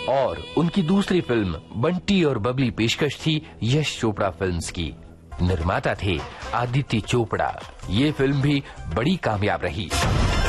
और उनकी दूसरी फिल्म बंटी और बबली पेशकश थी यश चोपड़ा फिल्म्स की। निर्माता थे आदित्य चोपड़ा। ये फिल्म भी बड़ी कामयाब रही।